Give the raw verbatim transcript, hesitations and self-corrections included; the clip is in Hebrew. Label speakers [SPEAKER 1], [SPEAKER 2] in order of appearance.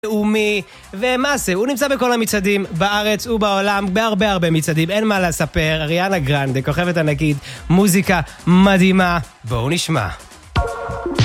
[SPEAKER 1] לאומי, ומה זה? הוא נמצא בכל המצעדים בארץ ובעולם, בהרבה הרבה מצעדים, אין מה לספר. אריאנה גרנדה, כוכבת ענקית, מוזיקה מדהימה, בואו נשמע.